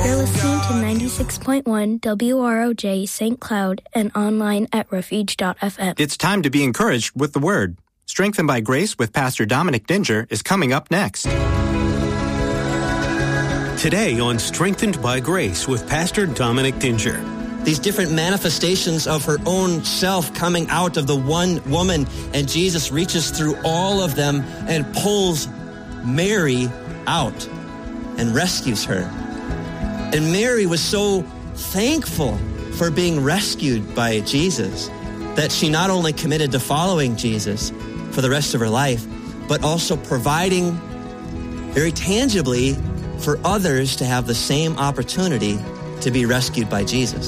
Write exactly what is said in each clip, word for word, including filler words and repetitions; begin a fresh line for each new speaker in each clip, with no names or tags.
You're listening to ninety-six point one W R O J Saint Cloud and online at refuge dot f m.
It's time to be encouraged with the Word. Strengthened by Grace with Pastor Dominic Dinger is coming up next.
Today on Strengthened by Grace with Pastor Dominic Dinger.
These different manifestations of her own self coming out of the one woman, and Jesus reaches through all of them and pulls Mary out and rescues her. And Mary was so thankful for being rescued by Jesus that she not only committed to following Jesus for the rest of her life, but also providing very tangibly for others to have the same opportunity to be rescued by Jesus.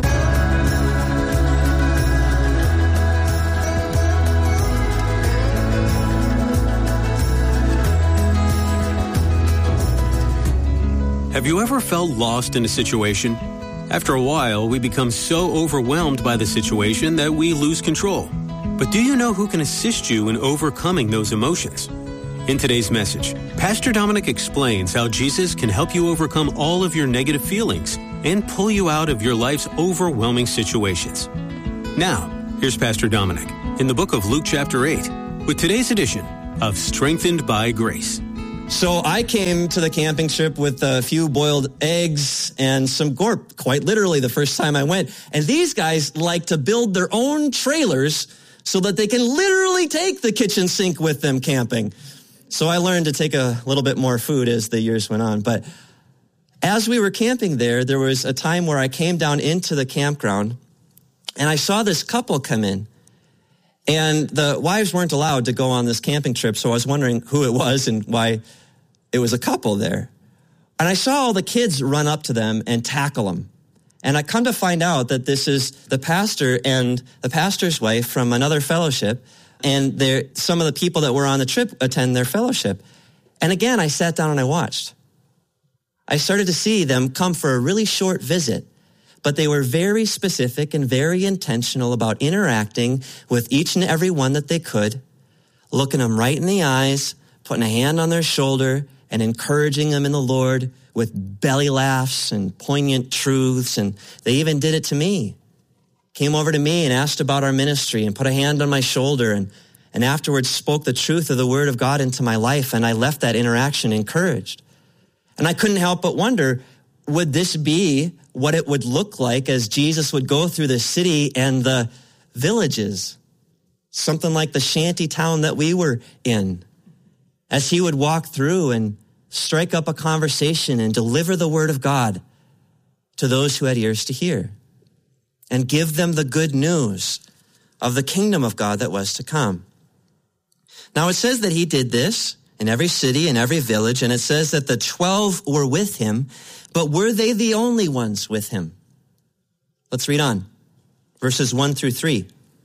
Have you ever felt lost in a situation? After a while, we become so overwhelmed by the situation that we lose control. But do you know who can assist you in overcoming those emotions? In today's message, Pastor Dominic explains how Jesus can help you overcome all of your negative feelings and pull you out of your life's overwhelming situations. Now, here's Pastor Dominic in the book of Luke chapter eight with today's edition of Strengthened by Grace.
So I came to the camping trip with a few boiled eggs and some gorp, quite literally the first time I went. And these guys like to build their own trailers so that they can literally take the kitchen sink with them camping. So I learned to take a little bit more food as the years went on. But as we were camping there, there was a time where I came down into the campground and I saw this couple come in. And the wives weren't allowed to go on this camping trip, so I was wondering who it was and why it was a couple there. And I saw all the kids run up to them and tackle them. And I come to find out that this is the pastor and the pastor's wife from another fellowship, and they're, some of the people that were on the trip attend their fellowship. And again, I sat down and I watched. I started to see them come for a really short visit, but they were very specific and very intentional about interacting with each and every one that they could, looking them right in the eyes, putting a hand on their shoulder, and encouraging them in the Lord with belly laughs and poignant truths. And they even did it to me. Came over to me and asked about our ministry and put a hand on my shoulder and, and afterwards spoke the truth of the Word of God into my life. And I left that interaction encouraged. And I couldn't help but wonder, would this be what it would look like as Jesus would go through the city and the villages? Something like the shanty town that we were in. As he would walk through and strike up a conversation and deliver the Word of God to those who had ears to hear and give them the good news of the kingdom of God that was to come. Now it says that he did this in every city and every village, and it says that the twelve were with him, but were they the only ones with him? Let's read on. Verses one through three.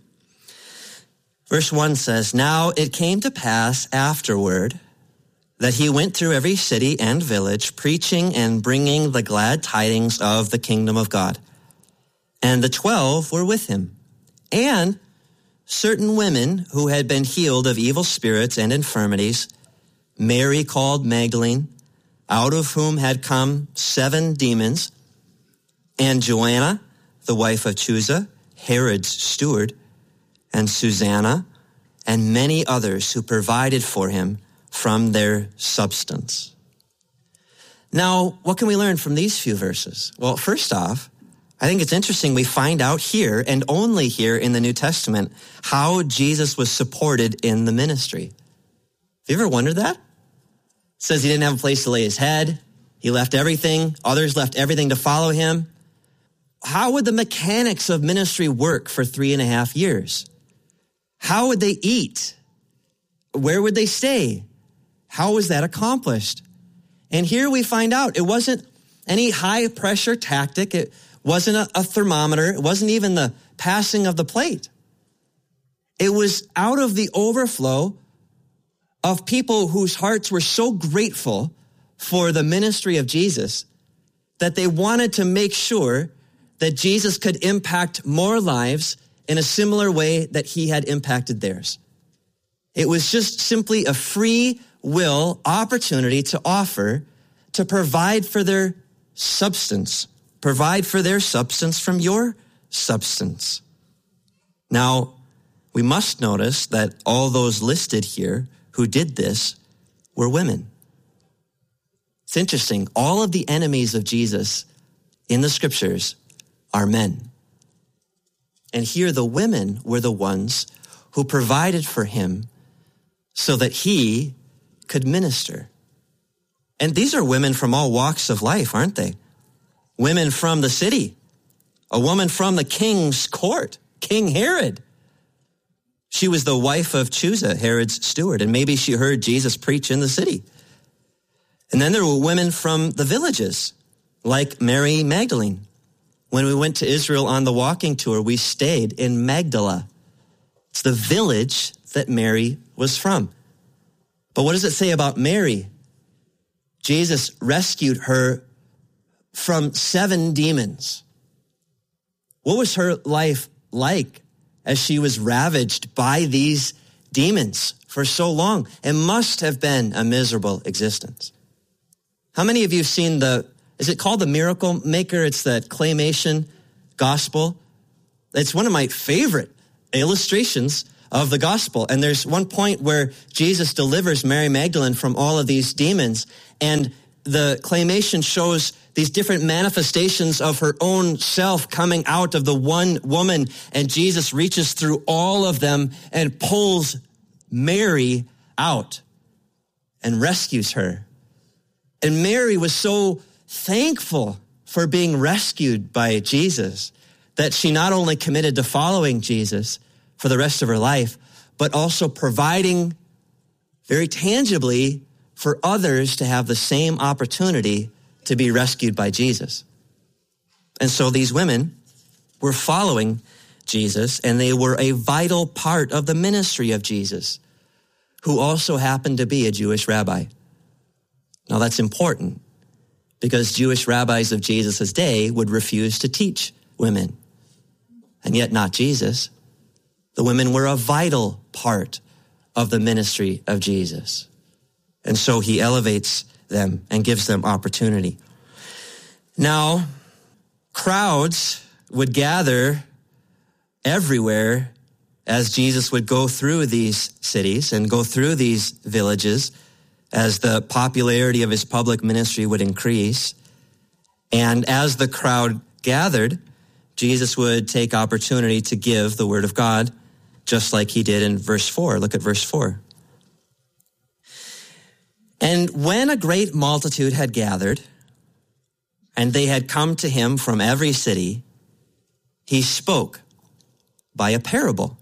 Verse one says, "Now it came to pass afterward that he went through every city and village, preaching and bringing the glad tidings of the kingdom of God. And the twelve were with him, and certain women who had been healed of evil spirits and infirmities, Mary called Magdalene, out of whom had come seven demons, and Joanna, the wife of Chuza, Herod's steward, and Susanna, and many others who provided for him from their substance." Now, what can we learn from these few verses? Well, first off, I think it's interesting we find out here, and only here in the New Testament, how Jesus was supported in the ministry. Have you ever wondered that? It says he didn't have a place to lay his head. He left everything. Others left everything to follow him. How would the mechanics of ministry work for three and a half years? How would they eat? Where would they stay? How was that accomplished? And here we find out it wasn't any high pressure tactic. It wasn't a, a thermometer. It wasn't even the passing of the plate. It was out of the overflow of people whose hearts were so grateful for the ministry of Jesus that they wanted to make sure that Jesus could impact more lives in a similar way that he had impacted theirs. It was just simply a free will opportunity to offer, to provide for their substance. Provide for their substance from your substance. Now, we must notice that all those listed here who did this were women. It's interesting. All of the enemies of Jesus in the scriptures are men. And here the women were the ones who provided for him so that he could minister. And these are women from all walks of life, aren't they? Women from the city, a woman from the king's court, King Herod. She was the wife of Chusa, Herod's steward, and maybe she heard Jesus preach in the city. And then there were women from the villages, like Mary Magdalene. When we went to Israel on the walking tour, we stayed in Magdala. It's the village that Mary was from. But what does it say about Mary? Jesus rescued her from seven demons. What was her life like as she was ravaged by these demons for so long? It must have been a miserable existence. How many of you have seen the, is it called The Miracle Maker? It's that claymation gospel. It's one of my favorite illustrations of the gospel. And there's one point where Jesus delivers Mary Magdalene from all of these demons, and the claymation shows these different manifestations of her own self coming out of the one woman, and Jesus reaches through all of them and pulls Mary out and rescues her. And Mary was so thankful for being rescued by Jesus that she not only committed to following Jesus for the rest of her life, but also providing very tangibly for others to have the same opportunity to be rescued by Jesus. And so these women were following Jesus, and they were a vital part of the ministry of Jesus, who also happened to be a Jewish rabbi. Now that's important because Jewish rabbis of Jesus' day would refuse to teach women, and yet not Jesus. The women were a vital part of the ministry of Jesus. And so he elevates them and gives them opportunity. Now, crowds would gather everywhere as Jesus would go through these cities and go through these villages as the popularity of his public ministry would increase. And as the crowd gathered, Jesus would take opportunity to give the word of God, just like he did in verse four. Look at verse four. And when a great multitude had gathered, and they had come to him from every city, he spoke by a parable.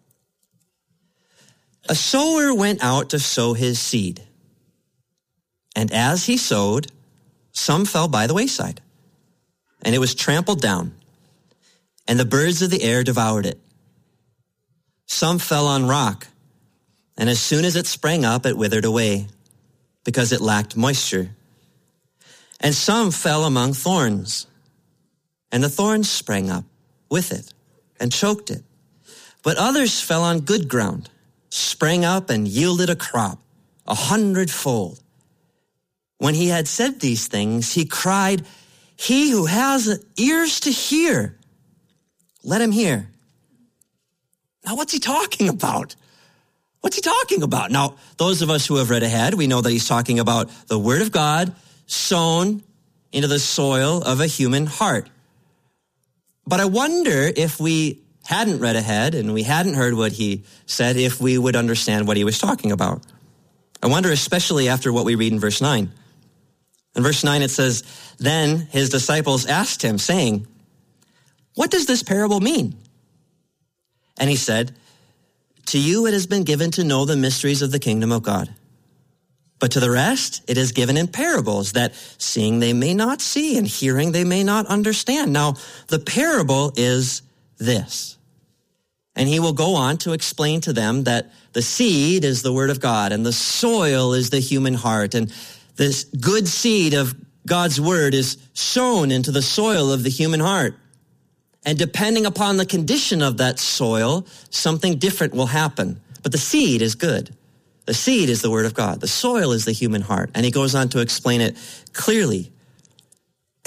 A sower went out to sow his seed. And as he sowed, some fell by the wayside, and it was trampled down, and the birds of the air devoured it. Some fell on rock, and as soon as it sprang up, it withered away, because it lacked moisture. And some fell among thorns, and the thorns sprang up with it and choked it. But others fell on good ground, sprang up and yielded a crop, a hundredfold. When he had said these things, he cried, "He who has ears to hear, let him hear." Now, what's he talking about? What's he talking about? Now, those of us who have read ahead, we know that he's talking about the word of God sown into the soil of a human heart. But I wonder if we hadn't read ahead and we hadn't heard what he said, if we would understand what he was talking about. I wonder especially after what we read in verse nine. In verse nine it says, "Then his disciples asked him, saying, 'What does this parable mean?' And he said, 'To you it has been given to know the mysteries of the kingdom of God. But to the rest it is given in parables, that seeing they may not see, and hearing they may not understand.' Now, the parable is this." And he will go on to explain to them that the seed is the word of God, and the soil is the human heart, and this good seed of God's word is sown into the soil of the human heart. And depending upon the condition of that soil, something different will happen. But the seed is good. The seed is the word of God. The soil is the human heart. And he goes on to explain it clearly.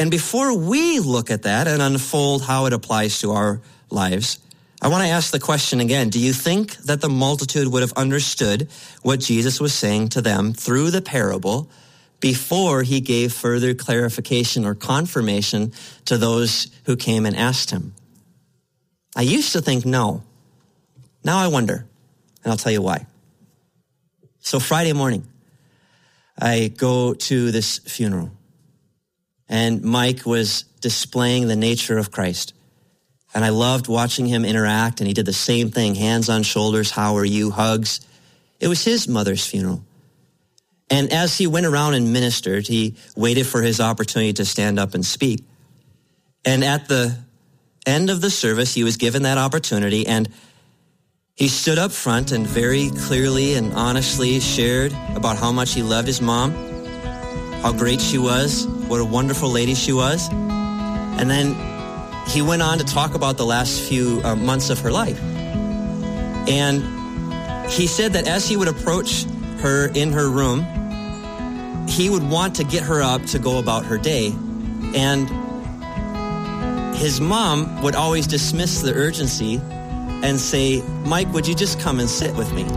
And before we look at that and unfold how it applies to our lives, I want to ask the question again. Do you think that the multitude would have understood what Jesus was saying to them through the parable before he gave further clarification or confirmation to those who came and asked him? I used to think no. Now I wonder, and I'll tell you why. So Friday morning, I go to this funeral, and Mike was displaying the nature of Christ. And I loved watching him interact, and he did the same thing, hands on shoulders, how are you, hugs. It was his mother's funeral. And as he went around and ministered, he waited for his opportunity to stand up and speak. And at the end of the service, he was given that opportunity, and he stood up front and very clearly and honestly shared about how much he loved his mom, how great she was, what a wonderful lady she was. And then he went on to talk about the last few uh, months of her life. And he said that as he would approach her in her room, he would want to get her up to go about her day. And his mom would always dismiss the urgency and say, Mike, would you just come and sit with me?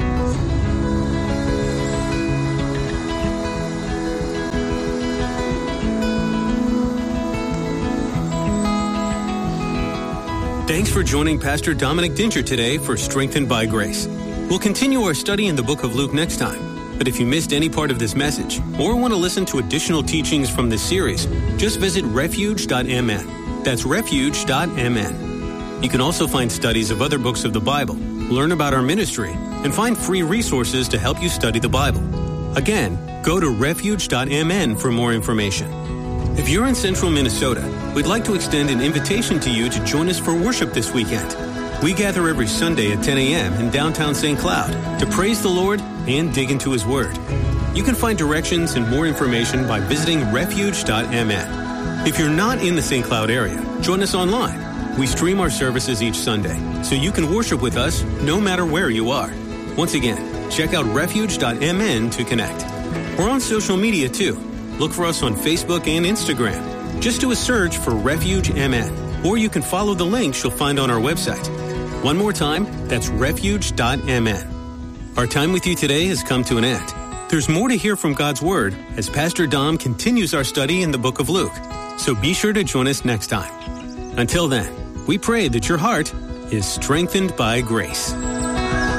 Thanks for joining Pastor Dominic Dinger today for Strengthened by Grace. We'll continue our study in the book of Luke next time. But if you missed any part of this message or want to listen to additional teachings from this series, just visit refuge dot m n. That's refuge dot m n. You can also find studies of other books of the Bible, learn about our ministry, and find free resources to help you study the Bible. Again, go to refuge dot m n for more information. If you're in central Minnesota, we'd like to extend an invitation to you to join us for worship this weekend. We gather every Sunday at ten a.m. in downtown Saint Cloud to praise the Lord and dig into His Word. You can find directions and more information by visiting refuge dot m n. If you're not in the Saint Cloud area, join us online. We stream our services each Sunday, so you can worship with us no matter where you are. Once again, check out refuge dot m n to connect. We're on social media too. Look for us on Facebook and Instagram. Just do a search for Refuge M N, or you can follow the links you'll find on our website. One more time, that's refuge dot m n. Our time with you today has come to an end. There's more to hear from God's Word as Pastor Dom continues our study in the book of Luke. So be sure to join us next time. Until then, we pray that your heart is strengthened by grace.